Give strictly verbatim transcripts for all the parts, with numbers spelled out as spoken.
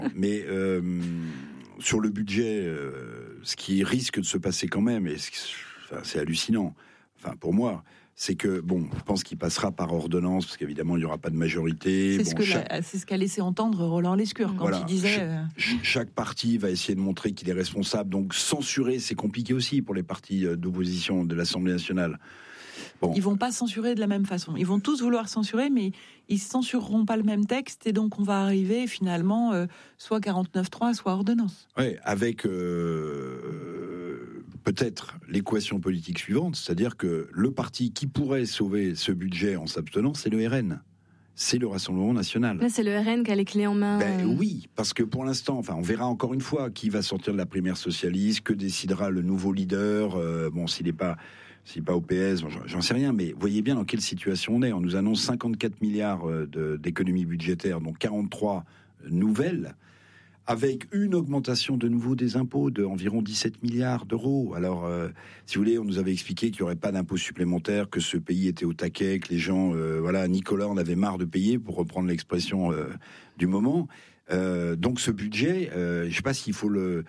Mais euh, sur le budget, euh, ce qui risque de se passer quand même, et c'est, enfin, c'est hallucinant, enfin pour moi, c'est que, bon, je pense qu'il passera par ordonnance, parce qu'évidemment, il n'y aura pas de majorité. C'est, bon, ce, que chaque... la, c'est ce qu'a laissé entendre Roland Lescure quand voilà, il disait... Euh... Chaque, chaque parti va essayer de montrer qu'il est responsable, donc censurer, c'est compliqué aussi pour les partis d'opposition de l'Assemblée nationale. Bon. Ils vont pas censurer de la même façon. Ils vont tous vouloir censurer, mais ils censureront pas le même texte, et donc on va arriver finalement euh, soit quarante-neuf trois, soit ordonnance. Oui, avec euh, peut-être l'équation politique suivante, c'est-à-dire que le parti qui pourrait sauver ce budget en s'abstenant, c'est le R N. C'est le Rassemblement national. Là, c'est le R N qui a les clés en main. Ben oui, parce que pour l'instant, enfin, on verra encore une fois qui va sortir de la primaire socialiste, que décidera le nouveau leader. Euh, bon, s'il n'est pas, s'il n'est pas au P S, bon, j'en sais rien, mais voyez bien dans quelle situation on est. On nous annonce cinquante-quatre milliards de, d'économies budgétaires, donc quarante-trois nouvelles, avec une augmentation de nouveau des impôts de environ dix-sept milliards d'euros. Alors, euh, si vous voulez, on nous avait expliqué qu'il n'y aurait pas d'impôts supplémentaires, que ce pays était au taquet, que les gens, euh, voilà, Nicolas en avait marre de payer, pour reprendre l'expression euh, du moment. Euh, donc ce budget, euh, je ne sais pas s'il faut le...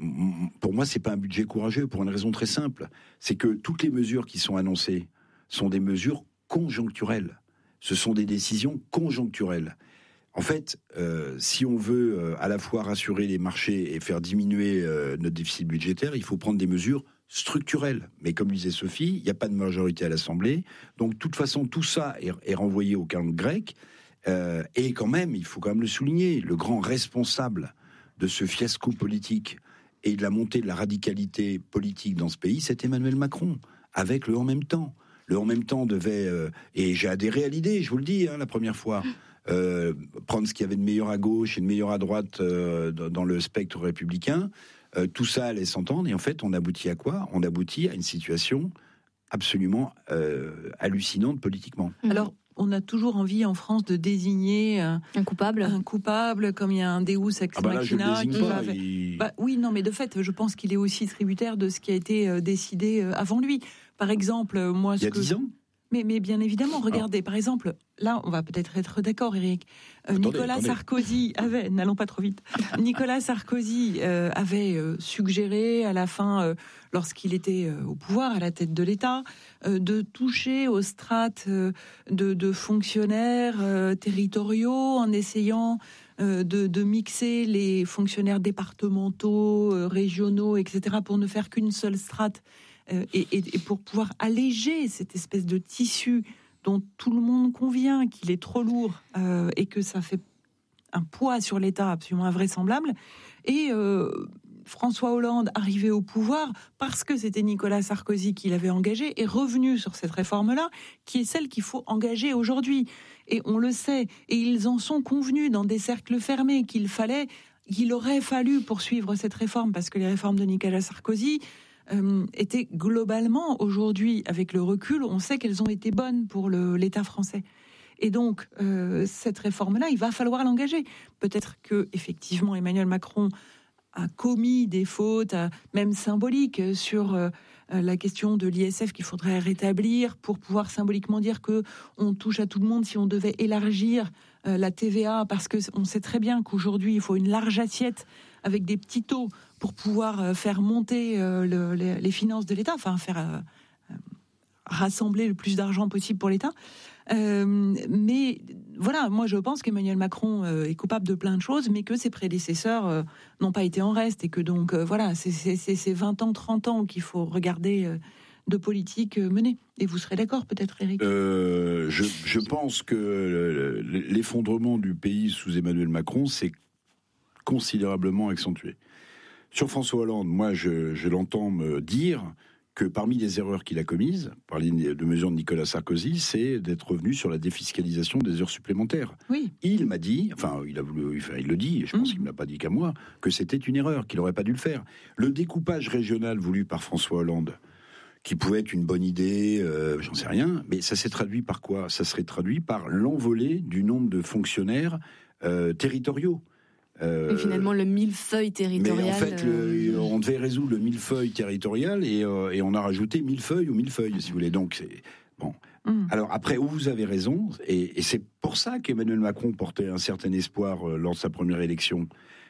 Pour moi, c'est pas un budget courageux, pour une raison très simple. C'est que toutes les mesures qui sont annoncées sont des mesures conjoncturelles. Ce sont des décisions conjoncturelles. En fait, euh, si on veut euh, à la fois rassurer les marchés et faire diminuer euh, notre déficit budgétaire, il faut prendre des mesures structurelles. Mais comme disait Sophie, il n'y a pas de majorité à l'Assemblée. Donc, de toute façon, tout ça est, est renvoyé au camp grec. Euh, et quand même, il faut quand même le souligner, le grand responsable de ce fiasco politique et de la montée de la radicalité politique dans ce pays, c'est Emmanuel Macron, avec le « en même temps ». Le « en même temps » devait... Euh, et j'ai adhéré à l'idée, je vous le dis, hein, la première fois... Euh, prendre ce qu'il y avait de meilleur à gauche et de meilleur à droite euh, dans le spectre républicain, euh, tout ça allait s'entendre, et en fait on aboutit à quoi ? On aboutit à une situation absolument euh, hallucinante politiquement. Alors on a toujours envie en France de désigner un, un coupable, un coupable, comme il y a un Deus ex ah bah là, machina qui pas, va. il... Bah, oui, non, mais de fait, je pense qu'il est aussi tributaire de ce qui a été euh, décidé euh, avant lui. Par exemple, moi, ce il y a que... dix ans. Mais, mais bien évidemment, regardez, ah. par exemple, là, on va peut-être être d'accord, Éric. Euh, attendez, Nicolas attendez. Sarkozy avait, n'allons pas trop vite. Nicolas Sarkozy euh, avait euh, suggéré à la fin, euh, lorsqu'il était euh, au pouvoir, à la tête de l'État, euh, de toucher aux strates euh, de, de fonctionnaires euh, territoriaux, en essayant euh, de, de mixer les fonctionnaires départementaux, euh, régionaux, et cetera, pour ne faire qu'une seule strate. Euh, et, et, et pour pouvoir alléger cette espèce de tissu dont tout le monde convient qu'il est trop lourd euh, et que ça fait un poids sur l'État absolument invraisemblable. Et euh, François Hollande, arrivé au pouvoir, parce que c'était Nicolas Sarkozy qui l'avait engagé, est revenu sur cette réforme-là, qui est celle qu'il faut engager aujourd'hui. Et on le sait, et ils en sont convenus dans des cercles fermés qu'il fallait, qu'il aurait fallu poursuivre cette réforme, parce que les réformes de Nicolas Sarkozy Euh, étaient globalement, aujourd'hui, avec le recul, on sait qu'elles ont été bonnes pour le, l'État français. Et donc, euh, cette réforme-là, il va falloir l'engager. Peut-être que, effectivement, Emmanuel Macron a commis des fautes, même symboliques, sur euh, la question de l'I S F qu'il faudrait rétablir pour pouvoir symboliquement dire que on touche à tout le monde si on devait élargir euh, la T V A, parce que on sait très bien qu'aujourd'hui, il faut une large assiette avec des petits taux pour pouvoir faire monter euh, le, les, les finances de l'État, enfin faire euh, euh, rassembler le plus d'argent possible pour l'État. Euh, mais voilà, moi je pense qu'Emmanuel Macron euh, est coupable de plein de choses, mais que ses prédécesseurs euh, n'ont pas été en reste, et que donc euh, voilà, c'est, c'est, c'est, c'est vingt ans, trente ans qu'il faut regarder euh, de politique euh, menée. Et vous serez d'accord peut-être, Éric ? euh, je, je pense que l'effondrement du pays sous Emmanuel Macron s'est considérablement accentué. Sur François Hollande, moi je, je l'entends me dire que parmi les erreurs qu'il a commises, par les de mesures de Nicolas Sarkozy, c'est d'être revenu sur la défiscalisation des heures supplémentaires. Oui. Il m'a dit, enfin il a voulu, enfin, il le dit, je pense mmh. qu'il ne me l'a pas dit qu'à moi, que c'était une erreur, qu'il n'aurait pas dû le faire. Le découpage régional voulu par François Hollande, qui pouvait être une bonne idée, euh, j'en sais rien, mais ça s'est traduit par quoi ? Ça serait traduit par l'envolée du nombre de fonctionnaires euh, territoriaux. Euh, et finalement, le millefeuille territorial... Mais en fait, euh... le, on devait résoudre le millefeuille territorial et, euh, et on a rajouté millefeuille ou millefeuille, si vous voulez. Donc, c'est... Bon. Mm. Alors, après, où vous avez raison, et, et c'est pour ça qu'Emmanuel Macron portait un certain espoir euh, lors de sa première élection,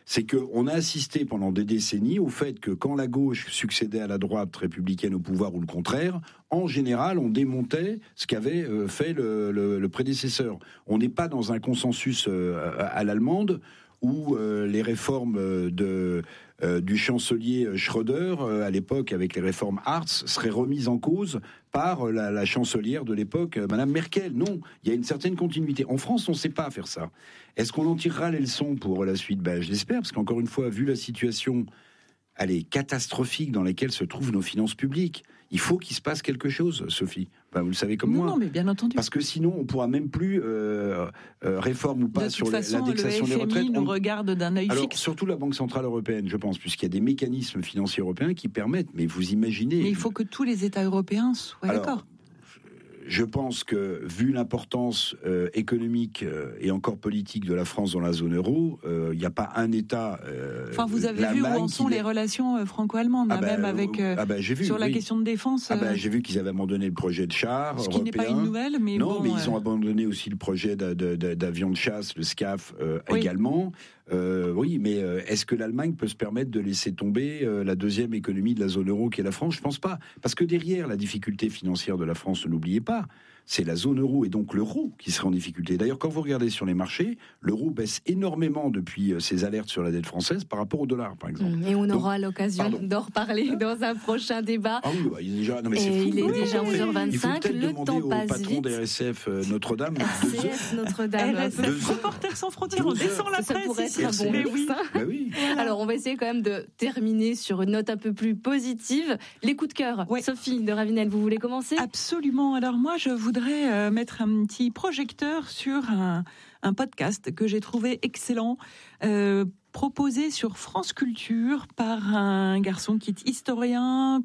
c'est qu'on a assisté pendant des décennies au fait que quand la gauche succédait à la droite républicaine au pouvoir ou le contraire, en général, on démontait ce qu'avait fait le, le, le prédécesseur. On n'est pas dans un consensus à l'allemande où euh, les réformes de, euh, du chancelier Schröder, euh, à l'époque avec les réformes Hartz, seraient remises en cause par la, la chancelière de l'époque, Madame Merkel. Non, il y a une certaine continuité. En France, on ne sait pas faire ça. Est-ce qu'on en tirera les leçons pour la suite ? Ben, je l'espère, parce qu'encore une fois, vu la situation, elle est catastrophique dans laquelle se trouvent nos finances publiques, il faut qu'il se passe quelque chose, Sophie. Ben, vous le savez comme non, moi. Non, mais bien entendu. Parce que sinon, on pourra même plus euh, euh, réforme ou pas sur façon, l'indexation le des retraites. On nous regarde d'un œil Alors, fixe. Surtout la Banque centrale européenne, je pense, puisqu'il y a des mécanismes financiers européens qui permettent. Mais vous imaginez. Mais il faut que tous les États européens soient Alors, d'accord. Je pense que, vu l'importance euh, économique euh, et encore politique de la France dans la zone euro, il euh, n'y a pas un État. Euh, enfin, vous avez vu où en sont les relations euh, franco-allemandes, ah bah, même avec euh, ah bah, j'ai vu, sur la oui. question de défense. Ah bah, j'ai vu qu'ils avaient abandonné le projet de char ce européen. qui n'est pas une nouvelle, mais non, bon, mais euh... ils ont abandonné aussi le projet de, de, de, d'avion de chasse, le SCAF euh, oui. également. Euh, oui, mais euh, est-ce que l'Allemagne peut se permettre de laisser tomber euh, la deuxième économie de la zone euro qui est la France ? Je pense pas, parce que derrière la difficulté financière de la France, ne l'oubliez pas, c'est la zone euro et donc l'euro qui serait en difficulté. D'ailleurs, quand vous regardez sur les marchés, l'euro baisse énormément depuis ses alertes sur la dette française par rapport au dollar, par exemple. Et on aura donc, l'occasion pardon. d'en reparler dans un prochain débat. Ah oui, bah, il est déjà, non mais c'est et fou, il est hein, déjà onze heures vingt-cinq, il faut peut-être le demander temps au passe patron vite. des R S F euh, Notre-Dame. R C F Notre-Dame. R S F, Reporters sans frontières, on descend la Ça presse pourrait ici. être un bon Mais mix, oui. hein. Bah oui. Voilà. Alors, on va essayer quand même de terminer sur une note un peu plus positive. Les coups de cœur. Ouais. Sophie de Ravenel, vous voulez commencer ? Absolument. Alors moi, je voudrais euh, mettre un petit projecteur sur un, un podcast que j'ai trouvé excellent, euh, proposé sur France Culture par un garçon qui est historien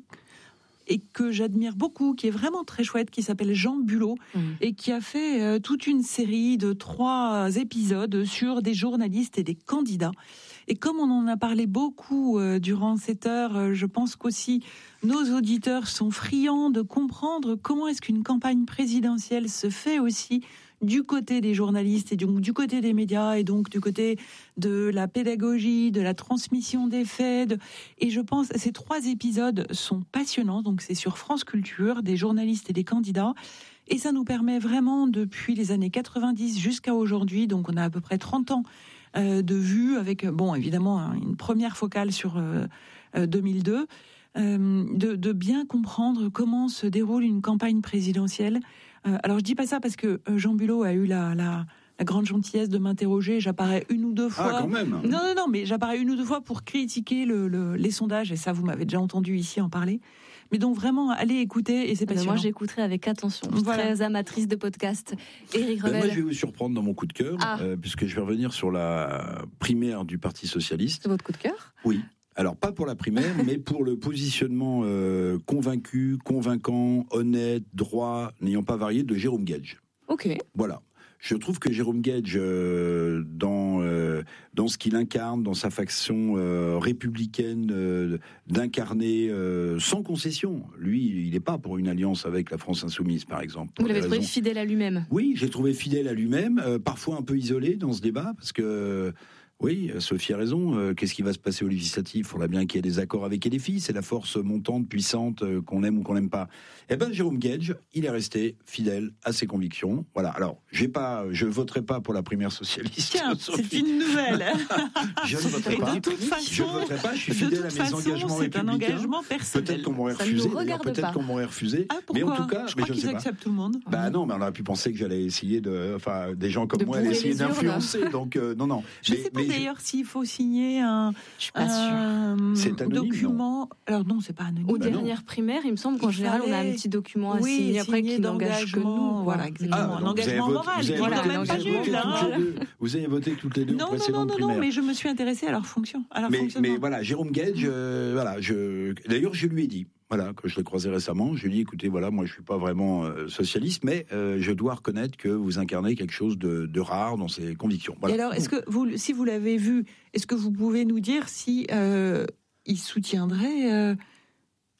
et que j'admire beaucoup, qui est vraiment très chouette, qui s'appelle Jean Bulot, mmh. et qui a fait euh, toute une série de trois épisodes sur des journalistes et des candidats. Et comme on en a parlé beaucoup euh, durant cette heure, euh, je pense qu'aussi nos auditeurs sont friands de comprendre comment est-ce qu'une campagne présidentielle se fait aussi du côté des journalistes et du, du côté des médias et donc du côté de la pédagogie, de la transmission des faits. De, et je pense que ces trois épisodes sont passionnants. Donc c'est sur France Culture, des journalistes et des candidats. Et ça nous permet vraiment, depuis les années quatre-vingt-dix jusqu'à aujourd'hui, donc on a à peu près trente ans euh, de vues, avec, bon, évidemment, hein, une première focale sur euh, euh, deux mille deux, euh, de, de bien comprendre comment se déroule une campagne présidentielle. Euh, alors, je dis pas ça parce que Jean Bulot a eu la... la la grande gentillesse de m'interroger, j'apparais une ou deux fois. Ah, quand même. Non, non, non, mais j'apparais une ou deux fois pour critiquer le, le, les sondages, et ça, vous m'avez déjà entendu ici en parler. Mais donc, vraiment, allez écouter, et c'est passionnant. Moi, j'écouterai avec attention. Je suis voilà. très amatrice de podcast. Éric Revel. Ben moi, je vais vous surprendre dans mon coup de cœur, ah. euh, puisque je vais revenir sur la primaire du Parti Socialiste. C'est votre coup de cœur ? Oui. Alors, pas pour la primaire, mais pour le positionnement euh, convaincu, convaincant, honnête, droit, n'ayant pas varié, de Jérôme Guedj. Ok. Voilà. Je trouve que Jérôme Guedj, euh, dans, euh, dans ce qu'il incarne, dans sa faction euh, républicaine, euh, d'incarner euh, sans concession. Lui, il n'est pas pour une alliance avec la France Insoumise, par exemple. Vous l'avez trouvé raisons. fidèle à lui-même ? Oui, j'ai trouvé fidèle à lui-même, euh, parfois un peu isolé dans ce débat, parce que... Oui, Sophie a raison. Euh, qu'est-ce qui va se passer aux législatives ? Il faudra bien qu'il y ait des accords avec L F I. C'est la force montante, puissante, euh, qu'on aime ou qu'on n'aime pas. Eh ben, Jérôme Guedj, il est resté fidèle à ses convictions. Voilà. Alors, j'ai pas, je voterai pas pour la primaire socialiste. Tiens, Sophie. c'est une nouvelle. Je ne voterai pas. De toute façon, je voterai pas. Je suis fidèle à mes façon, engagements c'est républicains. un engagement personnel. Peut-être qu'on m'aurait Ça refusé. ne nous regarde Peut-être pas. qu'on m'aurait refusé. Ah, mais pourquoi ? en tout cas, je mais crois je ne qu'ils sais pas. acceptent tout le monde. Bah non, mais on aurait pu penser que j'allais essayer de, enfin, des gens comme De moi allaient bourrer essayer les urnes. d'influencer. Donc euh, non, non. Je ne Mais- sais pas mais je- d'ailleurs s'il faut signer un, Je suis pas un C'est anonyme, document. Alors non, c'est pas anonyme. Aux Bah non. dernières primaires, il me semble qu'en Il général, on a un fallait- petit document à oui, signer après qui signé n'engage que nous. d'engagement, voilà, exactement. Ah, un donc vous avez engagement voté- moral, vous avez voilà, voté- même vous pas avez Jules, voté là, toutes hein. les deux. Vous avez voté toutes les deux aux Non, non, non, précédentes non, non, primaires. mais je me suis intéressée à leur fonction, à leur mais, fonctionnement. mais voilà, Jérôme Guedj, euh, voilà, je, d'ailleurs, je lui ai dit, voilà, quand je l'ai croisé récemment, je lui ai dit, écoutez, voilà, moi, je suis pas vraiment euh, socialiste, mais euh, je dois reconnaître que vous incarnez quelque chose de, de rare dans ses convictions. Voilà. Et alors, est-ce que vous, si vous l'avez vu, est-ce que vous pouvez nous dire si euh, il soutiendrait euh,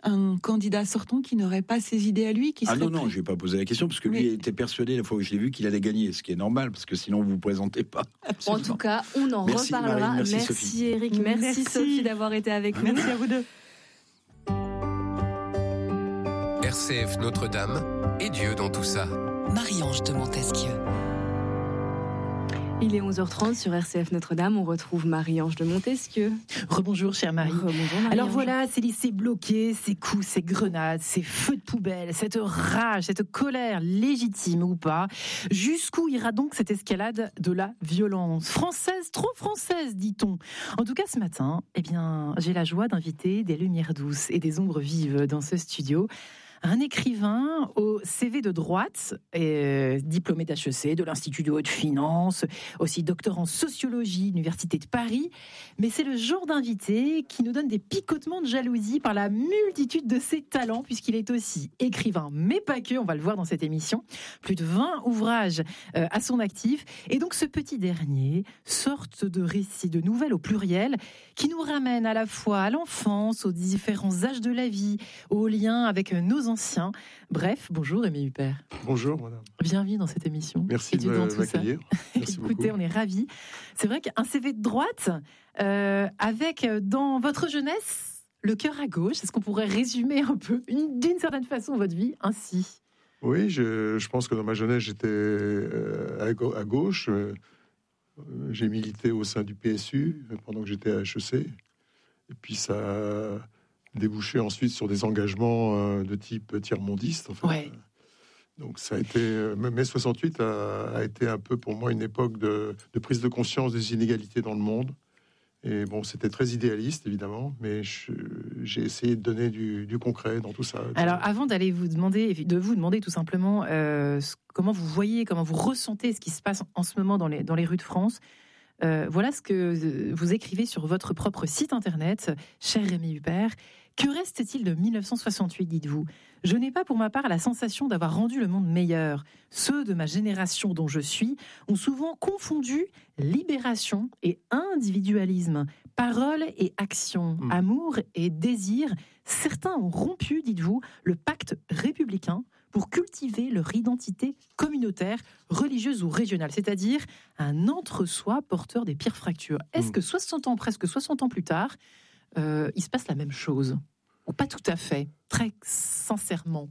un candidat sortant qui n'aurait pas ses idées à lui, qui Ah serait non, non, prêt. je ne vais pas poser la question, parce que Mais- lui était persuadé, la fois où je l'ai vu, qu'il allait gagner, ce qui est normal, parce que sinon vous ne vous présentez pas. En Absolument. tout cas, on en Merci, reparlera. Marine, merci, merci Sophie. Eric, merci, Merci. Sophie d'avoir été avec nous. Merci à vous deux. R C F Notre-Dame et Dieu dans tout ça. Marie-Ange de Montesquieu. Il est onze heures trente sur R C F Notre-Dame. On retrouve Marie-Ange de Montesquieu. Rebonjour, chère Marie. Rebonjour, Marie-Ange. Alors voilà, ces lycées bloqués, ces coups, ces grenades, ces feux de poubelle, cette rage, cette colère, légitime ou pas. Jusqu'où ira donc cette escalade de la violence française, trop française, dit-on. En tout cas, ce matin, eh bien, j'ai la joie d'inviter des lumières douces et des ombres vives dans ce studio. Un écrivain au C V de droite, et diplômé d'H E C, de l'Institut de haute finance, aussi docteur en sociologie, Université de Paris. Mais c'est le genre d'invité qui nous donne des picotements de jalousie par la multitude de ses talents, puisqu'il est aussi écrivain, mais pas que, on va le voir dans cette émission. Plus de vingt ouvrages euh, à son actif. Et donc ce petit dernier, sorte de récit, de nouvelles au pluriel, qui nous ramène à la fois à l'enfance, aux différents âges de la vie, aux liens avec nos anciens. Bref, bonjour Aimé Huppert. Bonjour, madame. Bienvenue dans cette émission. Merci Et de Dieu dans tout ça. m'accueillir. Merci Écoutez, beaucoup. on est ravis. C'est vrai qu'un C V de droite, euh, avec euh, dans votre jeunesse, le cœur à gauche, est-ce qu'on pourrait résumer un peu, une- d'une certaine façon, votre vie ainsi ? Oui, je, je pense que dans ma jeunesse, j'étais euh, à, ga- à gauche. Euh, J'ai milité au sein du P S U pendant que j'étais à H E C. Et puis ça a débouché ensuite sur des engagements euh, de type tiers-mondiste. En fait. Ouais. Donc ça a été, euh, mai soixante-huit a, a été un peu pour moi une époque de, de prise de conscience des inégalités dans le monde. Et bon, c'était très idéaliste évidemment, mais je- j'ai essayé de donner du, du concret dans tout ça. Alors, avant d'aller vous demander, de vous demander tout simplement euh, ce- comment vous voyez, comment vous ressentez ce qui se passe en ce moment dans les, dans les rues de France, euh, voilà ce que euh, vous écrivez sur votre propre site internet, cher Rémi Huppert. Que reste-t-il de mille neuf cent soixante-huit, dites-vous ? Je n'ai pas pour ma part la sensation d'avoir rendu le monde meilleur. Ceux de ma génération dont je suis ont souvent confondu libération et individualisme, parole et action, Mm. amour et désir. Certains ont rompu, dites-vous, le pacte républicain pour cultiver leur identité communautaire, religieuse ou régionale, c'est-à-dire un entre-soi porteur des pires fractures. Est-ce Mm. que soixante ans, presque soixante ans plus tard, euh, il se passe la même chose ? Ou pas tout à fait, très sincèrement.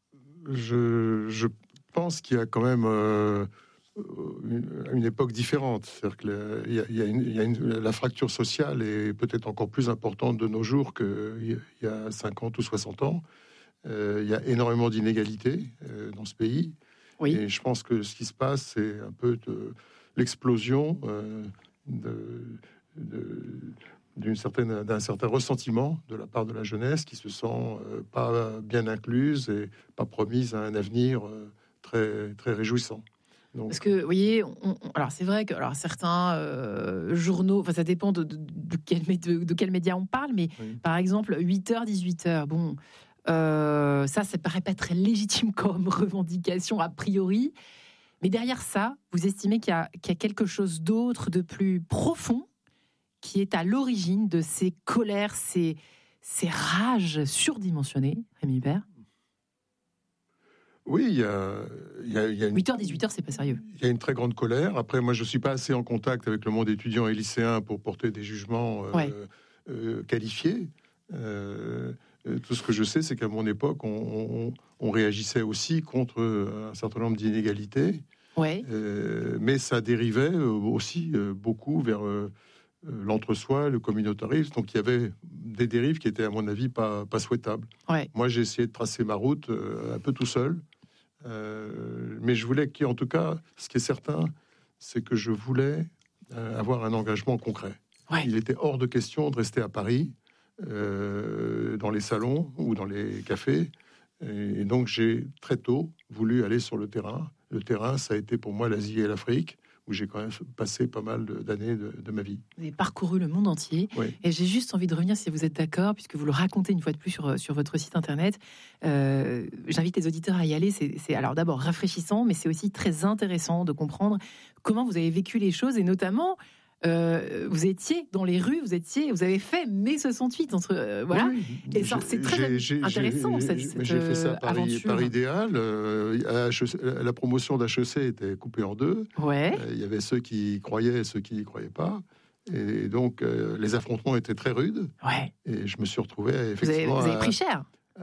je, je pense qu'il y a quand même euh, une, une époque différente. C'est-à-dire que le- il y a- il y a une- il y a une- la fracture sociale est peut-être encore plus importante de nos jours qu'il y a cinquante ou soixante ans. Euh, il y a énormément d'inégalités euh, dans ce pays. Oui. Et je pense que ce qui se passe, c'est un peu de l'explosion euh, de- de- d'une certaine, d'un certain ressentiment de la part de la jeunesse qui se sent euh, pas bien incluse et pas promise à un avenir euh, très, très réjouissant. Donc, Parce que, vous voyez, on- on- alors c'est vrai que alors, certains euh, journaux, enfin ça dépend de, de, de quel, mé- de, de quel média on parle, mais Oui. par exemple, huit heures, dix-huit heures, bon, euh, ça, ça paraît pas très légitime comme revendication a priori. Mais derrière ça, vous estimez qu'il y a, qu'il y a quelque chose d'autre, de plus profond, qui est à l'origine de ces colères, ces, ces rages surdimensionnées, Rémi Huppert. oui, il y a, il y a- il y a une, huit heures, dix-huit heures, c'est pas sérieux. il y a une très grande colère. Après, moi, je ne suis pas assez en contact avec le monde étudiant et lycéen pour porter des jugements euh, Ouais. euh, qualifiés. Euh, euh, tout ce que je sais, c'est qu'à mon époque, on, on- on réagissait aussi contre euh, un certain nombre d'inégalités. Ouais. Euh, mais ça dérivait euh, aussi euh, beaucoup vers euh, euh, l'entre-soi, le communautarisme. Donc il y avait des dérives qui étaient, à mon avis, pas, pas souhaitables. Ouais. Moi, j'ai essayé de tracer ma route euh, un peu tout seul. Euh, mais je voulais qu'en tout cas, ce qui est certain, c'est que je voulais euh, avoir un engagement concret. Ouais. Il était hors de question de rester à Paris, euh, dans les salons ou dans les cafés. Et donc j'ai très tôt voulu aller sur le terrain. Le terrain, ça a été pour moi l'Asie et l'Afrique, où j'ai quand même passé pas mal de- d'années de, de ma vie. Vous avez parcouru le monde entier. Oui. Et j'ai juste envie de revenir, si vous êtes d'accord, puisque vous le racontez une fois de plus sur, sur votre site internet. Euh, J'invite les auditeurs à y aller. C'est c'est alors d'abord rafraîchissant, mais c'est aussi très intéressant de comprendre comment vous avez vécu les choses, et notamment Euh, vous étiez dans les rues, vous étiez, vous avez fait mai soixante-huit entre euh, voilà. Oui, et ça, c'est très j'ai, intéressant j'ai, cette, j'ai, cette j'ai fait ça par, aventure. par idéal. Euh, à H E C, la promotion d'H E C était coupée en deux. Ouais. Euh, il y avait ceux qui y croyaient et ceux qui n'y croyaient pas. Et donc euh, les affrontements étaient très rudes. Ouais. Et je me suis retrouvé Vous avez, effectivement. vous avez à- pris cher.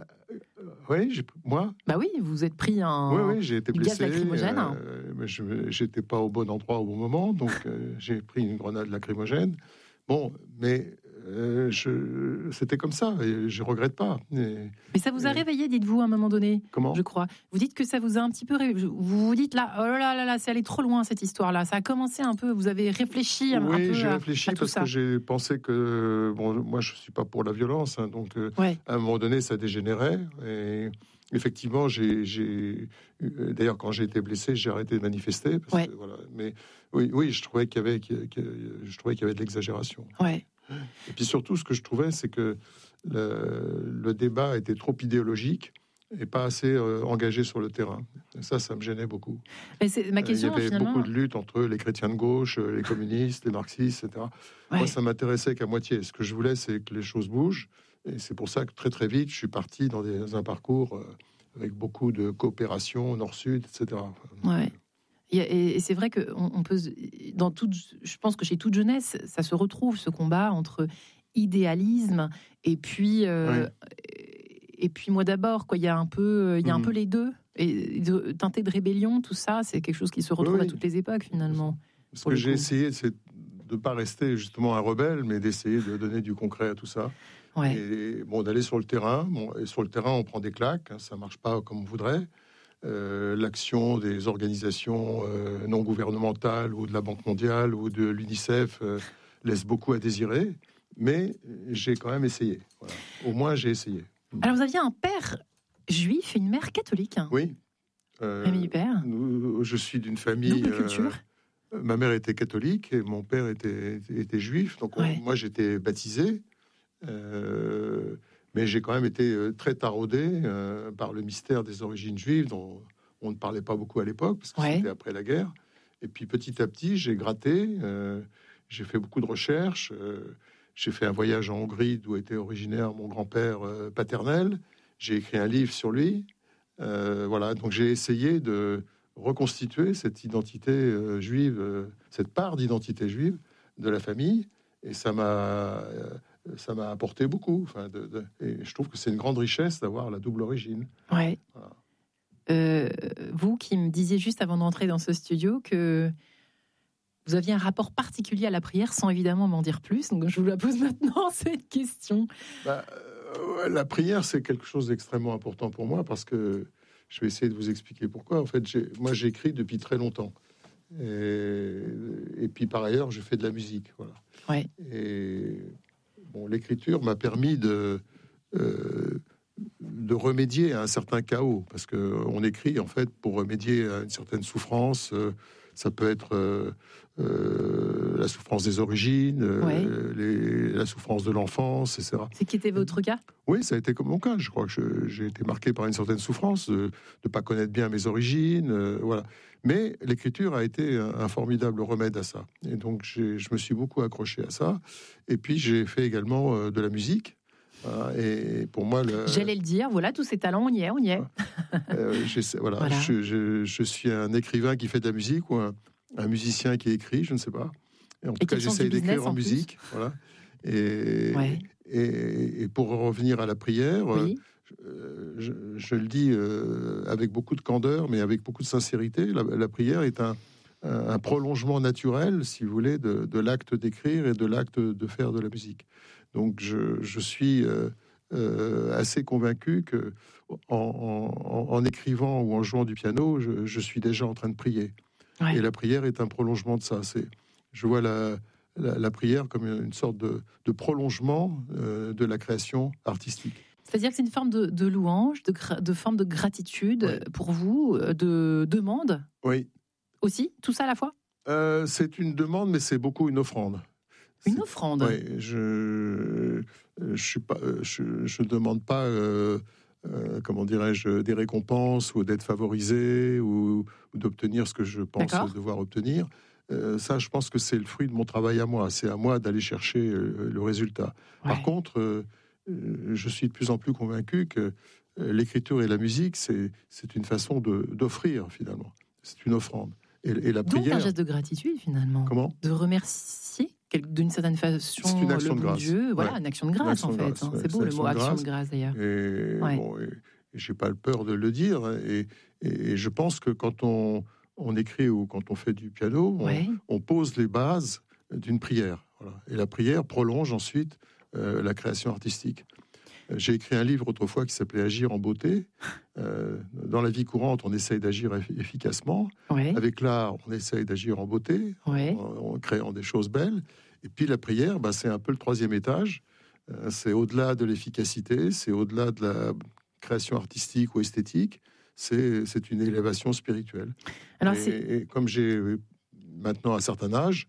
Oui, j'ai- moi. Bah oui, vous vous êtes pris un. Oui, oui, j'ai été du gaz blessé. lacrymogène. euh, mais je n'étais pas au bon endroit au bon moment, donc euh, j'ai pris une grenade lacrymogène. Bon, mais euh, je, c'était comme ça, et je regrette pas. Et, Mais ça vous a et- réveillé, dites-vous, à un moment donné, comment je crois. Vous dites que ça vous a un petit peu réveillé. Vous vous dites là, oh là là là, c'est allé trop loin cette histoire-là. Ça a commencé un peu, vous avez réfléchi un, un Oui, peu j'ai à, réfléchi à tout parce ça. que j'ai pensé que, bon, moi je suis pas pour la violence, hein, donc euh, Ouais. à un moment donné ça dégénérait. Et effectivement, j'ai, j'ai euh, d'ailleurs quand j'ai été blessé, j'ai arrêté de manifester. Parce Ouais. que, voilà. Mais oui, oui, je trouvais qu'il y avait, qu'il y- qu'il y- je trouvais qu'il y avait de l'exagération. Ouais. Et puis surtout, ce que je trouvais, c'est que le, le débat était trop idéologique et pas assez euh, engagé sur le terrain. Et ça, ça me gênait beaucoup. Mais c'est ma Euh, question Il y avait finalement. beaucoup de luttes entre les chrétiens de gauche, euh, les communistes, les marxistes, et cetera. Ouais. Moi, ça m'intéressait qu'à moitié. Ce que je voulais, c'est que les choses bougent. Et c'est pour ça que très très vite, je suis parti dans des, un parcours euh, avec beaucoup de coopération nord-sud, et cetera. Ouais. Et, et- et c'est vrai que on, on peut, se- dans toute, je pense que chez toute jeunesse, ça se retrouve ce combat entre idéalisme et puis euh, et puis moi d'abord quoi. Il y a un peu, il y a un Mhm. peu les deux et de, teinté de rébellion, tout ça, c'est quelque chose qui se retrouve Oui, oui. à toutes les époques finalement. Ce pour que le j'ai coup. essayé, c'est de ne pas rester justement un rebelle, mais d'essayer de donner du concret à tout ça. Ouais. Et bon, d'aller sur le terrain. Bon, et sur le terrain, on prend des claques, hein, ça marche pas comme on voudrait. Euh, l'action des organisations euh, non gouvernementales ou de la Banque mondiale ou de l'UNICEF euh, laisse beaucoup à désirer, mais j'ai quand même essayé. Voilà. Au moins, j'ai essayé. Alors vous aviez un père juif et une mère catholique. Oui. Euh, Rémi Hubert. nous- je suis d'une famille. Double culture. euh, ma mère était catholique et mon père était, était juif. Donc on- Ouais. moi, j'étais baptisé. Euh, mais j'ai quand même été euh, très taraudé euh, par le mystère des origines juives, dont on ne parlait pas beaucoup à l'époque, parce que Ouais. c'était après la guerre. Et puis petit à petit, j'ai gratté, euh, j'ai fait beaucoup de recherches. euh, j'ai fait un voyage en Hongrie, d'où était originaire mon grand-père euh, paternel. J'ai écrit un livre sur lui. Euh, voilà, donc j'ai essayé de reconstituer cette identité euh, juive, euh, cette part d'identité juive de la famille. Et ça m'a... euh, ça m'a apporté beaucoup. Enfin, de, de- et je trouve que c'est une grande richesse d'avoir la double origine. Ouais. Voilà. Euh, vous qui me disiez juste avant d'entrer dans ce studio que vous aviez un rapport particulier à la prière, sans évidemment m'en dire plus. Donc je vous la pose maintenant, cette question. Bah, euh, ouais, la prière, c'est quelque chose d'extrêmement important pour moi parce que je vais essayer de vous expliquer pourquoi. En fait, j'ai- moi, j'écris depuis très longtemps. Et, et puis, par ailleurs, je fais de la musique. Voilà. Ouais. Et bon, l'écriture m'a permis de, euh, de remédier à un certain chaos, parce que on écrit en fait pour remédier à une certaine souffrance. Euh, ça peut être euh, euh, la souffrance des origines, euh, Ouais. les- la souffrance de l'enfance, et cetera. C'est qui était votre cas? Oui, ça a été comme mon cas. Je crois que je- j'ai été marqué par une certaine souffrance de ne pas connaître bien mes origines, euh, voilà. Mais l'écriture a été un, un formidable remède à ça. Et donc, j'ai- je me suis beaucoup accroché à ça. Et puis, j'ai fait également euh, de la musique. Voilà. Et pour moi, le, J'allais le dire, voilà, tous ces talents, on y est, on y est. euh, j'essaie- voilà, Voilà. Je, je- je suis un écrivain qui fait de la musique ou un, un musicien qui écrit, je ne sais pas. Et en tout cas, qui a le sens j'essaie du business d'écrire en, en plus. musique. Voilà. Et, Ouais. et, et pour revenir à la prière, Oui. euh, je, je le dis euh, avec beaucoup de candeur, mais avec beaucoup de sincérité, la, la prière est un, un, un prolongement naturel, si vous voulez, de, de l'acte d'écrire et de l'acte de faire de la musique. Donc je, je suis euh, euh, assez convaincu que en, en- en écrivant ou en jouant du piano, je, je suis déjà en train de prier. Ouais. Et la prière est un prolongement de ça. C'est, je vois la, la, la prière comme une sorte de, de prolongement euh, de la création artistique. C'est-à-dire que c'est une forme de, de louange, de, gra- de forme de gratitude Ouais. pour vous, euh, de demande Oui, aussi, tout ça à la fois? Euh, c'est une demande, mais c'est beaucoup une offrande. Une C'est- offrande. Oui, je je suis pas, je, je demande pas, euh, euh, comment dirais-je, des récompenses ou d'être favorisé ou, ou d'obtenir ce que je pense D'accord. devoir obtenir. euh, ça, je pense que c'est le fruit de mon travail à moi. C'est à moi d'aller chercher euh, le résultat. Ouais. Par contre, euh, euh, je suis de plus en plus convaincu que euh, l'écriture et la musique, c'est, c'est une façon de, d'offrir, finalement. C'est une offrande. Et, et la Donc prière... un geste de gratitude, finalement. Comment ? De remercier, d'une certaine façon, C'est une action le de bon grâce. Dieu. Voilà, Ouais. une action de grâce, action en de fait. grâce, hein. ouais. C'est beau, C'est le mot action de action de grâce. grâce, d'ailleurs. Et, Ouais. bon, et, et j'ai pas le peur de le dire. Et, et, et je pense que quand on, on écrit ou quand on fait du piano, on, Ouais. on pose les bases d'une prière. Voilà. Et la prière prolonge ensuite euh, la création artistique. Euh, J'ai écrit un livre autrefois qui s'appelait Agir en beauté. Euh, dans la vie courante, on essaye d'agir eff- efficacement. Ouais. Avec l'art, on essaye d'agir en beauté, Ouais. en, en créant des choses belles. Et puis la prière, bah, c'est un peu le troisième étage. Euh, c'est au-delà de l'efficacité, c'est au-delà de la création artistique ou esthétique. C'est, c'est une élévation spirituelle. Alors, et, c'est... et comme j'ai maintenant un certain âge,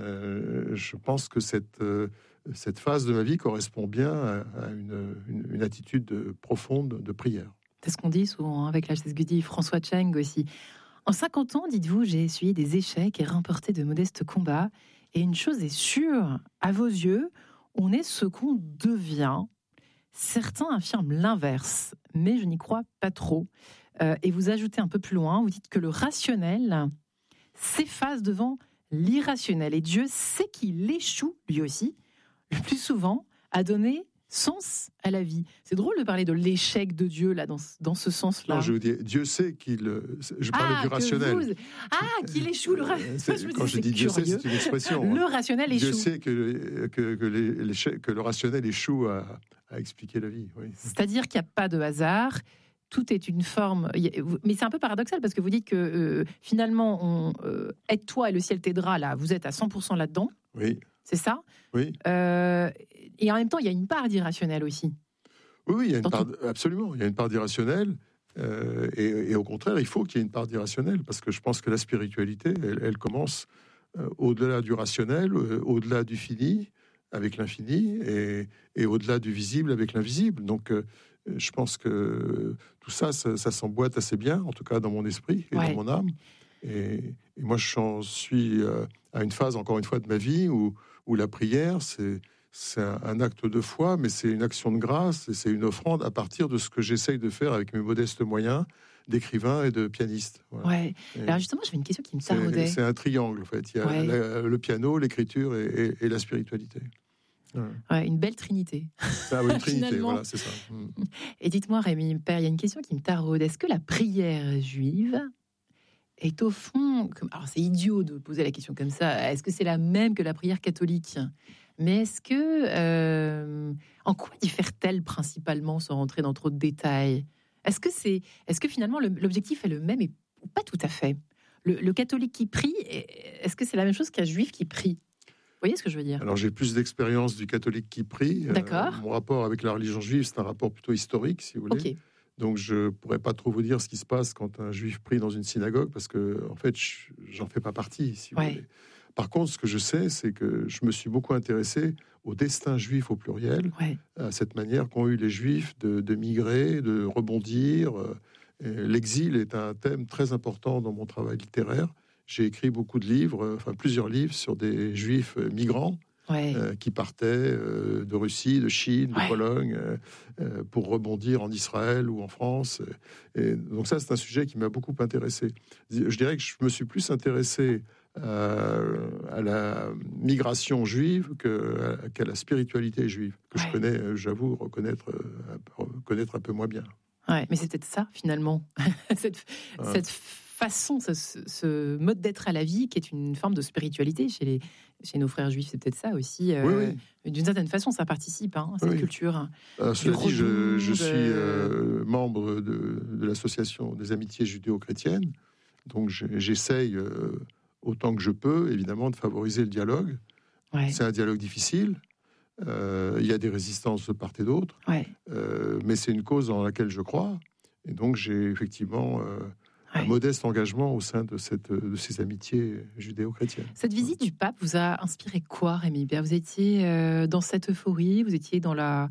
euh, je pense que cette, euh, cette phase de ma vie correspond bien à, à une, une, une attitude de- profonde de prière. C'est ce qu'on dit souvent hein, avec l'âge, c'est ce que dit François Cheng aussi. En cinquante ans, dites-vous, j'ai essuyé des échecs et remporté de modestes combats. Et une chose est sûre, à vos yeux, on est ce qu'on devient. Certains affirment l'inverse, mais je n'y crois pas trop. Euh, et vous ajoutez un peu plus loin, vous dites que le rationnel s'efface devant l'irrationnel. Et Dieu sait qu'il échoue, lui aussi, le plus souvent, à donner sens à la vie. C'est drôle de parler de l'échec de Dieu, là, dans, dans ce sens-là. Non, je veux dire, Dieu sait qu'il... Je parlais ah, du que rationnel. vous- Ah, qu'il échoue le rationnel. C'est- Quand je dis Dieu sait, c'est une expression. Le hein. rationnel échoue. Dieu sait que, que, que, les- l'échec- que le rationnel échoue à, à expliquer la vie. Oui. C'est-à-dire qu'il n'y a pas de hasard. Tout est une forme. Mais c'est un peu paradoxal parce que vous dites que euh, finalement, on, euh, aide-toi et le ciel t'aidera. Là, vous êtes à cent pour cent là-dedans. Oui. C'est ça. Oui. Euh, et en même temps, il y a une part d'irrationnel aussi. Oui, oui, il y a une Dans part, absolument, il y a une part d'irrationnel, euh, et, et au contraire, il faut qu'il y ait une part d'irrationnel, parce que je pense que la spiritualité, elle, elle commence euh, au-delà du rationnel, euh, au-delà du fini, avec l'infini, et, et au-delà du visible, avec l'invisible. Donc, euh, je pense que tout ça, ça, ça s'emboîte assez bien, en tout cas dans mon esprit et Ouais. dans mon âme. Et, et moi, j'en suis euh, à une phase, encore une fois, de ma vie où, où la prière, c'est... C'est un, un acte de foi, mais c'est une action de grâce et c'est une offrande à partir de ce que j'essaye de faire avec mes modestes moyens d'écrivain et de pianiste. Voilà. Ouais. Et Alors justement, j'avais une question qui me c'est, taraudait. c'est un triangle, en fait. Il y a Ouais. la- le piano, l'écriture et, et- et la spiritualité. Voilà. Ouais, une belle trinité. C'est ah oui, une trinité, Finalement. voilà, c'est ça. Mm. Et dites-moi, Rémi Père, il y a une question qui me taraude. Est-ce que la prière juive est au fond... comme- Alors c'est idiot de poser la question comme ça. Est-ce que c'est la même que la prière catholique ? Mais est-ce que... euh, en quoi diffère-t-elle principalement, sans rentrer dans trop de détails ? Est-ce que, c'est, est-ce que finalement le- l'objectif est le même et ou pas tout à fait ? le, le catholique qui prie, est-ce que c'est la même chose qu'un juif qui prie ? Vous voyez ce que je veux dire ? Alors j'ai plus d'expérience du catholique qui prie. Euh, D'accord. mon rapport avec la religion juive, c'est un rapport plutôt historique, si vous voulez. Ok. Donc je pourrais pas trop vous dire ce qui se passe quand un juif prie dans une synagogue, parce que en fait, je- j'en fais pas partie, si vous Ouais. voulez. Par contre, ce que je sais, c'est que je me suis beaucoup intéressé au destin juif au pluriel, Ouais. à cette manière qu'ont eu les juifs de, de migrer, de rebondir. Euh, et l'exil est un thème très important dans mon travail littéraire. J'ai écrit beaucoup de livres, euh, enfin plusieurs livres sur des juifs euh, migrants Ouais. euh, qui partaient euh, de Russie, de Chine, de Ouais. Pologne, euh, euh, pour rebondir en Israël ou en France. Et donc ça, c'est un sujet qui m'a beaucoup intéressé. Je dirais que je me suis plus intéressé euh, à la migration juive que, à- qu'à la spiritualité juive, que Ouais. je connais, euh, j'avoue, reconnaître, euh, un peu- connaître un peu moins bien. Ouais, mais c'est peut-être ça, finalement. cette, Ah. cette façon, ce, ce- ce mode d'être à la vie qui est une forme de spiritualité chez, les, chez nos frères juifs. C'est peut-être ça aussi. euh, Oui, oui. D'une certaine façon, ça participe hein, à cette Oui. culture. Euh, cela dit, je, rebond, je de- suis euh, membre de, de l'association des amitiés judéo-chrétiennes, donc j'ai- j'essaye euh, autant que je peux, évidemment, de favoriser le dialogue. Ouais, C'est un dialogue difficile, euh, il y a des résistances de part et d'autre, ouais, euh, mais c'est une cause dans laquelle je crois, et donc j'ai effectivement euh, un modeste engagement au sein de, cette, de ces amitiés judéo-chrétiennes. Cette visite du pape vous a inspiré quoi, Rémi Hubert? Vous étiez euh, dans cette euphorie, vous étiez dans, la,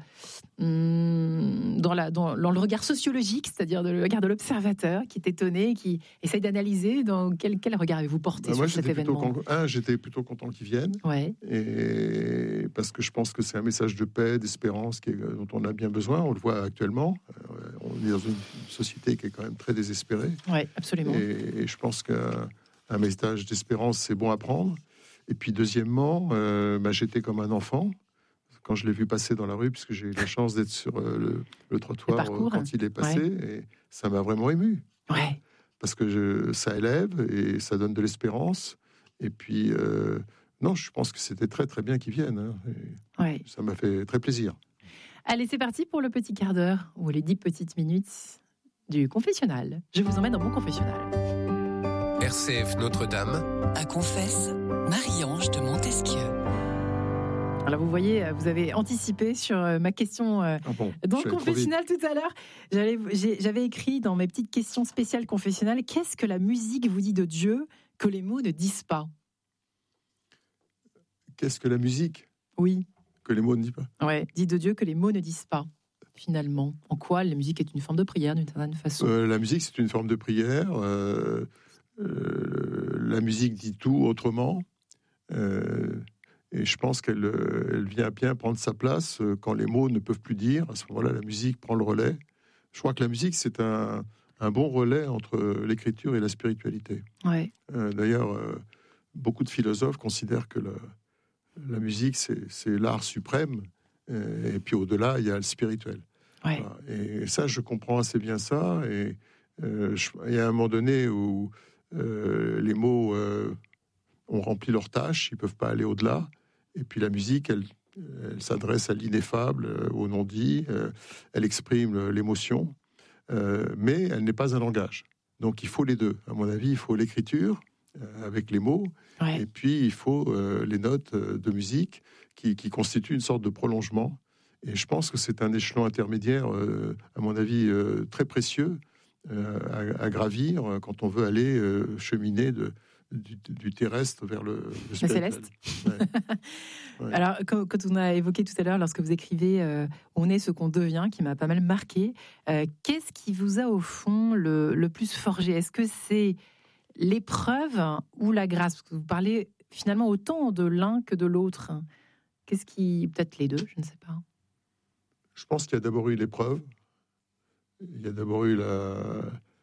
hum, dans, la, dans, dans le regard sociologique, c'est-à-dire le regard de l'observateur qui est étonné, qui essaye d'analyser. Dans quel, quel regard avez-vous porté bah, sur moi, cet événement? Con... Un, j'étais plutôt content qu'ils viennent, ouais. et parce que je pense que c'est un message de paix, d'espérance qui est, dont on a bien besoin. On le voit actuellement. On est dans une société qui est quand même très désespérée. Oui, absolument. Et, et je pense qu'un un message d'espérance, c'est bon à prendre. Et puis, deuxièmement, euh, bah, j'étais comme un enfant quand je l'ai vu passer dans la rue, puisque j'ai eu la chance d'être sur euh, le, le trottoir le euh, quand il est passé. Ouais. Et ça m'a vraiment ému. Ouais. Parce que je, ça élève et ça donne de l'espérance. Et puis, euh, non, je pense que c'était très, très bien qu'ils viennent. Hein. Ouais. Ça m'a fait très plaisir. Allez, c'est parti pour le petit quart d'heure, ou les dix petites minutes du confessionnal. Je vous emmène dans mon confessionnal. R C F Notre-Dame. À Confesse, Marie-Ange de Montesquieu. Alors vous voyez, vous avez anticipé sur ma question euh, ah bon, dans le confessionnal tout à l'heure. J'allais, j'ai, j'avais écrit dans mes petites questions spéciales confessionnales, qu'est-ce que la musique vous dit de Dieu que les mots ne disent pas? Qu'est-ce que la musique? Oui. Que les mots ne disent pas. Ouais, dit de Dieu que les mots ne disent pas, finalement. En quoi la musique est une forme de prière, d'une certaine façon? euh, La musique, c'est une forme de prière. Euh, euh, la musique dit tout autrement. Euh, et je pense qu'elle elle vient bien prendre sa place quand les mots ne peuvent plus dire. À ce moment-là, la musique prend le relais. Je crois que la musique, c'est un, un bon relais entre l'écriture et la spiritualité. Ouais. Euh, d'ailleurs, euh, beaucoup de philosophes considèrent que le La musique, c'est, c'est l'art suprême, et puis au-delà, il y a le spirituel. Ouais. Voilà. Et ça, je comprends assez bien ça. Et euh, je, il y a un moment donné où euh, les mots euh, ont rempli leur tâche, ils ne peuvent pas aller au-delà. Et puis la musique, elle, elle s'adresse à l'ineffable, au non-dit, euh, elle exprime l'émotion, euh, mais elle n'est pas un langage. Donc il faut les deux. À mon avis, il faut l'écriture, avec les mots, ouais. Et puis il faut euh, les notes de musique qui, qui constituent une sorte de prolongement. Et je pense que c'est un échelon intermédiaire, euh, à mon avis, euh, très précieux euh, à, à gravir quand on veut aller euh, cheminer de, du, du terrestre vers le, le céleste. Ouais. Ouais. Alors, quand, quand on a évoqué tout à l'heure, lorsque vous écrivez euh, « On est ce qu'on devient », qui m'a pas mal marqué, euh, qu'est-ce qui vous a au fond le, le plus forgé? Est-ce que c'est l'épreuve ou la grâce? Parce que vous parlez finalement autant de l'un que de l'autre. Qu'est-ce qui... Peut-être les deux, je ne sais pas. Je pense qu'il y a d'abord eu l'épreuve. Il y a d'abord eu la,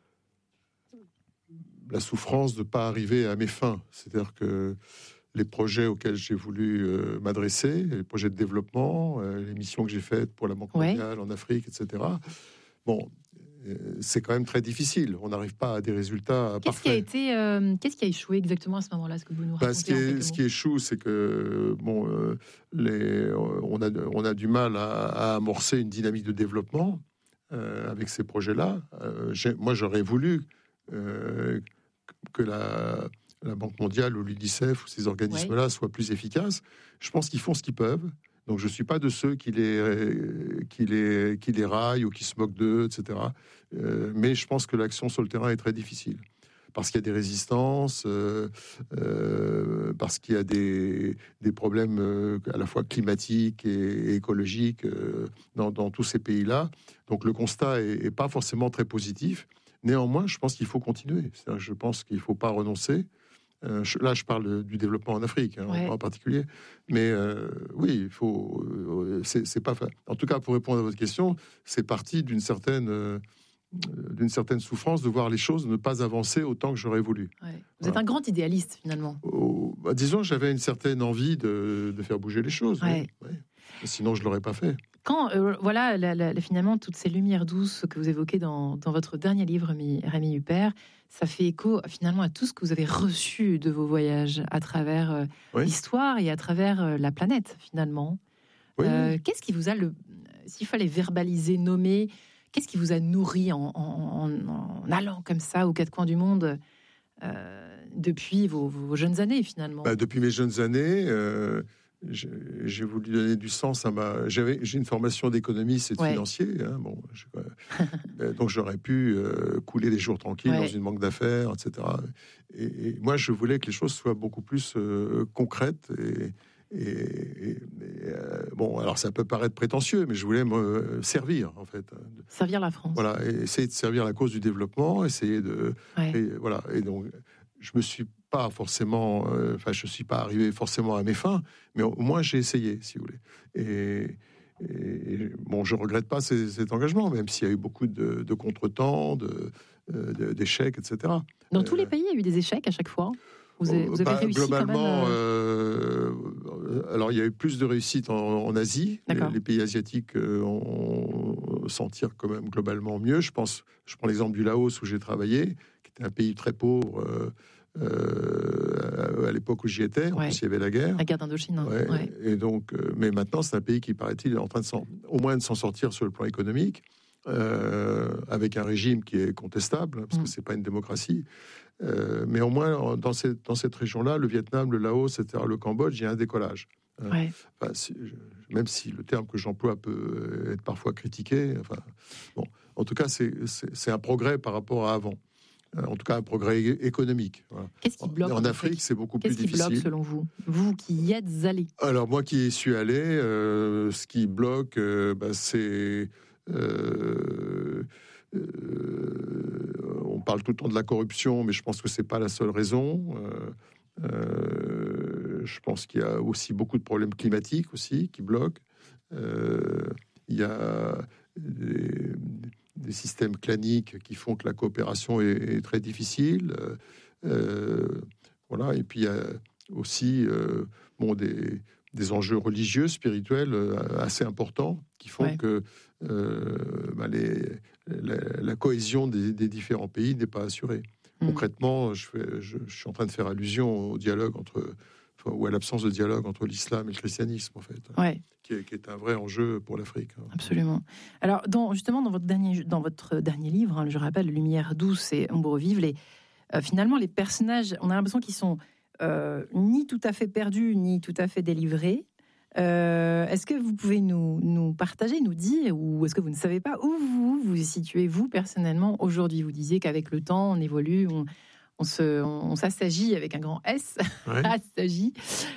la souffrance de ne pas arriver à mes fins. C'est-à-dire que les projets auxquels j'ai voulu euh, m'adresser, les projets de développement, euh, les missions que j'ai faites pour la Banque mondiale, ouais. en Afrique, et cetera. Bon... c'est quand même très difficile. On n'arrive pas à des résultats qu'est-ce parfaits. Qui a été, euh, qu'est-ce qui a échoué exactement à ce moment-là? Ce que vous nous racontez, bah, ce, qui est, ce qui échoue, c'est que bon, euh, les, on, a, on a du mal à, à amorcer une dynamique de développement euh, avec ces projets-là. Euh, moi, j'aurais voulu euh, que la, la Banque mondiale ou l'UNICEF ou ces organismes-là ouais. soient plus efficaces. Je pense qu'ils font ce qu'ils peuvent. Donc, je ne suis pas de ceux qui les, qui, les, qui les raillent ou qui se moquent d'eux, et cetera. Euh, mais je pense que l'action sur le terrain est très difficile. Parce qu'il y a des résistances, euh, euh, parce qu'il y a des, des problèmes euh, à la fois climatiques et, et écologiques euh, dans, dans tous ces pays-là. Donc, le constat n'est pas forcément très positif. Néanmoins, je pense qu'il faut continuer. C'est-à-dire, je pense qu'il ne faut pas renoncer. Euh, là, je parle du développement en Afrique, hein, ouais. en particulier. Mais euh, oui, il faut. Euh, c'est, c'est pas. En tout cas, pour répondre à votre question, c'est parti d'une certaine, euh, d'une certaine souffrance de voir les choses ne pas avancer autant que j'aurais voulu. Ouais. Vous voilà. êtes un grand idéaliste, finalement. Oh, bah, disons, j'avais une certaine envie de, de faire bouger les choses. Ouais. Oui, oui. Sinon, je l'aurais pas fait. Quand, euh, voilà, la, la, finalement, toutes ces lumières douces que vous évoquez dans, dans votre dernier livre, Rémi, Rémi Huppert, ça fait écho finalement à tout ce que vous avez reçu de vos voyages à travers euh, oui. l'histoire et à travers euh, la planète, finalement. Oui. Euh, qu'est-ce qui vous a, le, s'il fallait verbaliser, nommer, qu'est-ce qui vous a nourri en, en, en, en allant comme ça aux quatre coins du monde euh, depuis vos, vos jeunes années, finalement? Bah, depuis mes jeunes années... Euh... j'ai, j'ai voulu donner du sens à ma. J'avais, j'ai une formation d'économiste et de Ouais. financier, hein, bon, je, donc j'aurais pu euh, couler des jours tranquilles Ouais. dans une banque d'affaires, et cetera. Et, et moi, je voulais que les choses soient beaucoup plus euh, concrètes et. Et, et, et, euh, bon, alors ça peut paraître prétentieux, mais je voulais me servir, en fait. Servir la France. Voilà, et essayer de servir la cause du développement, essayer de. Ouais. Et, voilà, et donc, je me suis pas forcément. Enfin, euh, je suis pas arrivé forcément à mes fins, mais au moins j'ai essayé, si vous voulez. Et. Et bon, je regrette pas ces, cet engagement, même s'il y a eu beaucoup de, de contretemps, de, de, d'échecs, et cetera. Dans Euh, tous les pays, il y a eu des échecs à chaque fois. Vous avez, vous avez bah, réussi globalement, quand même. Euh... euh, alors il y a eu plus de réussite en, en Asie. Les, les pays asiatiques euh, ont s'en tirent quand même globalement mieux. Je pense, je prends l'exemple du Laos où j'ai travaillé, qui était un pays très pauvre euh, euh, à l'époque où j'y étais. En Ouais. plus, il y avait la guerre. La guerre d'Indochine. Hein. Ouais. Ouais. Et donc, euh, mais maintenant, c'est un pays qui paraît-il est en train de s'en, au moins de s'en sortir sur le plan économique. Euh, avec un régime qui est contestable, parce Mm. que c'est pas une démocratie. Euh, mais au moins, dans cette, dans cette région-là, le Vietnam, le Laos, et cetera, le Cambodge, il y a un décollage. Euh, Ouais. enfin, si, je, même si le terme que j'emploie peut être parfois critiqué, enfin, bon, en tout cas, c'est, c'est, c'est un progrès par rapport à avant. Euh, en tout cas, un progrès é- économique. Voilà. Qu'est-ce qui bloque en, en en Afrique, Afrique, c'est beaucoup Qu'est-ce plus qui difficile. bloque selon vous? Vous qui y êtes allé. Alors, moi qui y suis allé, euh, ce qui bloque, euh, bah, c'est... Euh, euh, on parle tout le temps de la corruption, mais je pense que c'est pas la seule raison. Euh, euh, je pense qu'il y a aussi beaucoup de problèmes climatiques aussi qui bloquent. Euh, il y a des, des systèmes claniques qui font que la coopération est, est très difficile. Euh, voilà. Et puis il y a aussi euh, bon des des enjeux religieux, spirituels euh, assez importants qui font Ouais. que euh, bah, les, la, la cohésion des, des différents pays n'est pas assurée. Mm. Concrètement, je, fais, je, je suis en train de faire allusion au dialogue entre, enfin, ou à l'absence de dialogue entre l'islam et le christianisme, en fait, Ouais. qui est, qui est un vrai enjeu pour l'Afrique. Absolument. Alors, dans, justement, dans votre dernier, dans votre dernier livre, hein, je rappelle, Lumière douce et Ombre vive, les, euh, finalement, les personnages, on a l'impression qu'ils sont euh, ni tout à fait perdus, ni tout à fait délivrés. Euh, est-ce que vous pouvez nous, nous partager, nous dire, ou est-ce que vous ne savez pas où vous vous situez, vous, personnellement, aujourd'hui? Vous disiez qu'avec le temps, on évolue, on, on, se, on, on s'assagit avec un grand S, Ouais. assagit.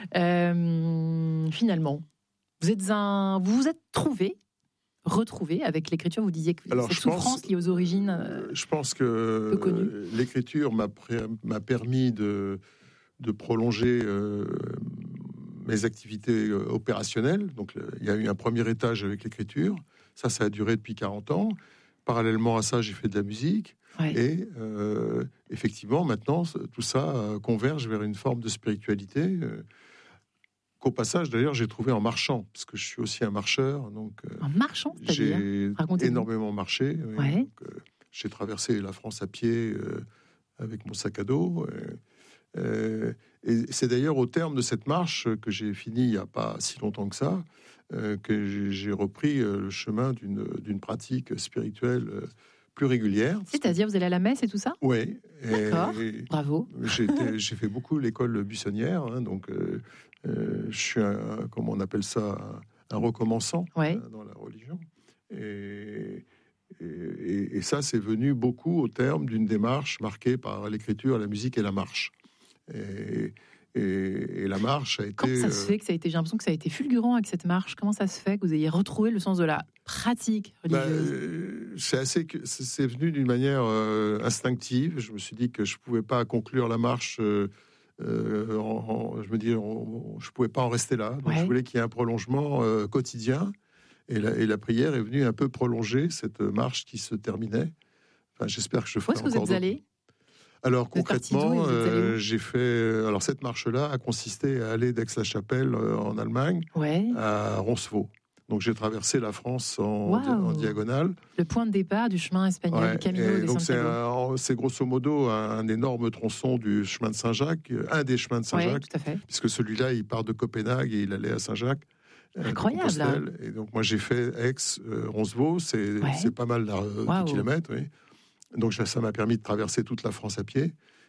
Euh, finalement, vous êtes un, vous vous êtes trouvé, retrouvé avec l'écriture. Vous disiez que Alors, cette je pense- souffrance liée aux origines. euh, Je pense que peu connu. euh, l'écriture m'a, pré- m'a permis de, de prolonger euh, mes activités euh, opérationnelles. Donc, euh, il y a eu un premier étage avec l'écriture. Ça, ça a duré depuis quarante ans. Parallèlement à ça, j'ai fait de la musique. ouais. Et euh, effectivement, maintenant, c- tout ça euh, converge vers une forme de spiritualité euh, qu'au passage, d'ailleurs, j'ai trouvé en marchant, parce que je suis aussi un marcheur. Donc, euh, En marchant, c'est-à-dire. j'ai Racontez-nous. énormément marché. oui. Ouais. Donc, euh, j'ai traversé la France à pied euh, avec mon sac à dos. euh, euh, et c'est d'ailleurs au terme de cette marche que j'ai fini il n'y a pas si longtemps que ça, euh, que j'ai- j'ai repris euh, le chemin d'une d'une pratique spirituelle euh, plus régulière. C'est-à-dire, vous allez à la messe et tout ça? Oui. D'accord. Bravo. J'ai été- j'ai fait beaucoup l'école buissonnière, hein, donc euh, euh, je suis un, comment on appelle ça, un, un recommençant Ouais. hein, dans la religion. Et, et, et- et ça, c'est venu beaucoup au terme d'une démarche marquée par l'écriture, la musique et la marche. Et, et- et la marche a été. Comment ça se euh, fait que ça a été, j'ai l'impression que ça a été fulgurant avec cette marche. Comment ça se fait que vous ayez retrouvé le sens de la pratique bah, religieuse? euh, c'est assez que c'est- c'est venu d'une manière euh, instinctive. Je me suis dit que je pouvais pas conclure la marche. euh, euh, en- en- je me dis, on- on- je pouvais pas en rester là. Donc Ouais. je voulais qu'il y ait un prolongement euh, quotidien. Et la, et la prière est venue un peu prolonger cette marche qui se terminait. Enfin, j'espère que je Où ferai est-ce que vous encore êtes d'autres. allé? Alors Vous êtes parti d'où et concrètement, vous êtes allé où euh, j'ai fait. Alors cette marche-là a consisté à aller d'Aix-la-Chapelle euh, en Allemagne Ouais. à Roncevaux. Donc j'ai traversé la France en, Waouh. di- en diagonale. Le point de départ du chemin espagnol, Ouais, du Camino et de donc c'est, Santiago. un- c'est grosso modo un, un énorme tronçon du chemin de Saint-Jacques, euh, un des chemins de Oui, Saint-Jacques, tout à fait. puisque celui-là il part de Copenhague et il allait à Saint-Jacques. euh, de Incroyable, Compostelle. Et donc moi j'ai fait Aix, euh, Roncevaux, c'est, Ouais. c'est pas mal là, euh, Waouh. de kilomètres. Oui. Donc ça ça m'a permis de traverser toute la France à pied.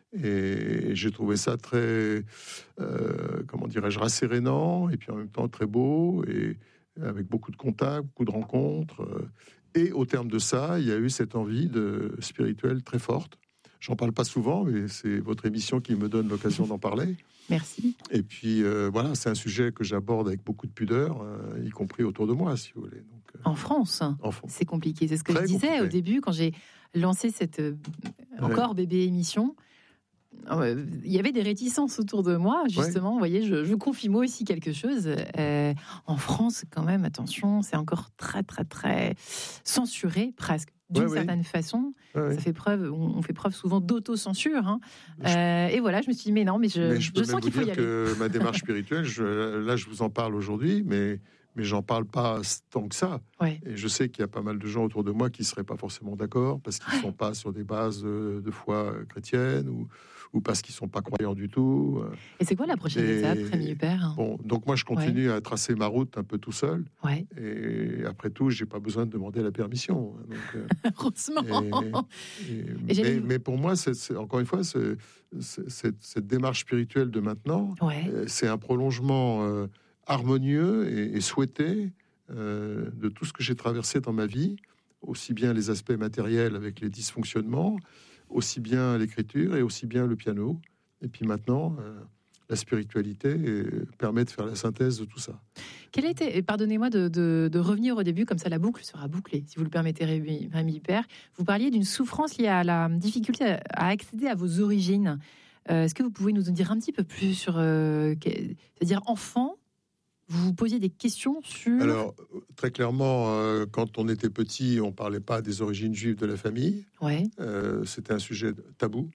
Et j'ai trouvé ça très, euh, comment dirais-je, rassérénant, et puis en même temps très beau, et avec beaucoup de contacts, beaucoup de rencontres. Et au terme de ça, il y a eu cette envie de spirituelle très forte. J'en parle pas souvent, mais c'est votre émission qui me donne l'occasion d'en parler. Merci. Et puis euh, voilà, c'est un sujet que j'aborde avec beaucoup de pudeur, euh, y compris autour de moi, si vous voulez. Donc, euh, en France, en France. C'est compliqué. C'est ce que Très je disais compliqué. au début quand j'ai lancé cette euh, encore ouais. bébé émission. Euh, il y avait des réticences autour de moi, justement. Ouais. Vous voyez, je, je confie moi aussi quelque chose. Euh, en France, quand même, attention, c'est encore très, très, très censuré, presque. D'une ouais, certaine ouais. façon, ouais, ça fait preuve, on fait preuve souvent d'autocensure. Hein. Je... Euh, et voilà, je me suis dit, mais non, mais je, mais je, je sens qu'il faut y aller. Que ma démarche spirituelle, je, là, je vous en parle aujourd'hui, mais, mais j'en parle pas tant que ça. Ouais. Et je sais qu'il y a pas mal de gens autour de moi qui seraient pas forcément d'accord parce qu'ils ne ouais. sont pas sur des bases de, de foi chrétienne ou, ou parce qu'ils sont pas croyants du tout. Et c'est quoi la prochaine et, étape, Rémi Huppert ? Bon, donc moi, je continue ouais. à tracer ma route un peu tout seul. Ouais. Et après tout, j'ai pas besoin de demander la permission. Donc, heureusement. Et, et, et mais, mais pour moi, c'est, c'est, encore une fois, c'est, c'est, cette, cette démarche spirituelle de maintenant, ouais. c'est un prolongement euh, harmonieux et, et souhaité euh, de tout ce que j'ai traversé dans ma vie, aussi bien les aspects matériels avec les dysfonctionnements, aussi bien l'écriture et aussi bien le piano. Et puis maintenant, euh, la spiritualité euh, permet de faire la synthèse de tout ça. Quel était, et pardonnez-moi de, de, de revenir au début, comme ça la boucle sera bouclée, si vous le permettez, Rémi, Rémi Huppert. Vous parliez d'une souffrance liée à la difficulté à, à accéder à vos origines. Euh, est-ce que vous pouvez nous en dire un petit peu plus sur... Euh, c'est-à-dire, enfant, vous vous posiez des questions sur... Alors, très clairement, euh, quand on était petit, on ne parlait pas des origines juives de la famille. Ouais. Euh, c'était un sujet tabou.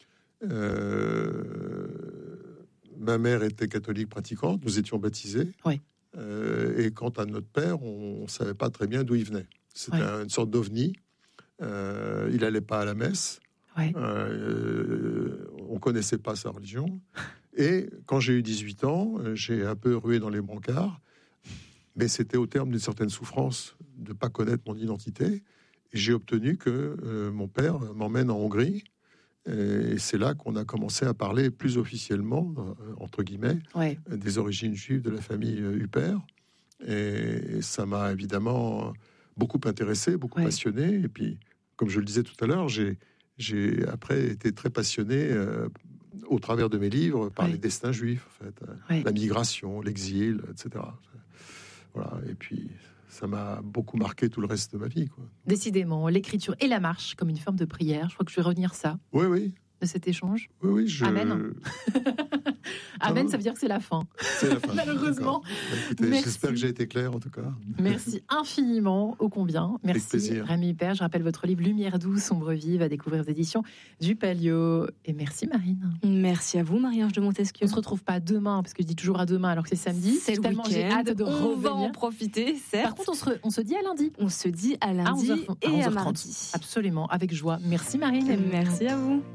Euh, ma mère était catholique pratiquante, nous étions baptisés. Ouais. Euh, et quant à notre père, on ne savait pas très bien d'où il venait. C'était ouais. une sorte d'ovni. Euh, il n'allait pas à la messe. Ouais. Euh, on ne connaissait pas sa religion. Et quand j'ai eu dix-huit ans, j'ai un peu rué dans les brancards, mais c'était au terme d'une certaine souffrance de ne pas connaître mon identité. Et j'ai obtenu que euh, mon père m'emmène en Hongrie. Et c'est là qu'on a commencé à parler plus officiellement, euh, entre guillemets, ouais. des origines juives de la famille Huppert. Et ça m'a évidemment beaucoup intéressé, beaucoup ouais. passionné. Et puis, comme je le disais tout à l'heure, j'ai, j'ai après été très passionné... Euh, au travers de mes livres, par ouais. les destins juifs, en fait, ouais. la migration, l'exil, et cetera. Voilà. Et puis, ça m'a beaucoup marqué tout le reste de ma vie, quoi. Décidément, l'écriture et la marche comme une forme de prière. Je crois que je vais revenir ça. Oui, oui. De cet échange. Oui, oui. Je... Amen. Amen, ça veut dire que c'est la fin. C'est la fin. Malheureusement. Bah, écoutez, j'espère que j'ai été clair, en tout cas. Merci infiniment, ô combien. Merci, Rémi Huppert. Je rappelle votre livre Lumière douce, sombre vive, à découvrir aux éditions du Palio. Et merci, Marine. Merci à vous, Marie-Ange de Montesquieu. On se retrouve pas demain, parce que je dis toujours à demain, alors que c'est samedi. C'est le week-end. J'ai hâte de on revenir. Va en profiter, certes. Par contre, on se, re, on se dit à lundi. On se dit à lundi à onze heures, et à, à mardi. Absolument, avec joie. Merci, Marine. Et merci à vous.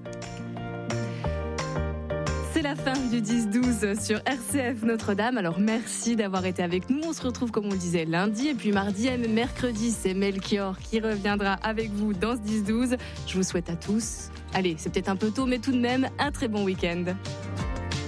C'est la fin du dix douze sur R C F Notre-Dame. Alors merci d'avoir été avec nous. On se retrouve, comme on le disait, lundi. Et puis mardi et mercredi, c'est Melchior qui reviendra avec vous dans ce dix douze. Je vous souhaite à tous, allez, c'est peut-être un peu tôt, mais tout de même, un très bon week-end.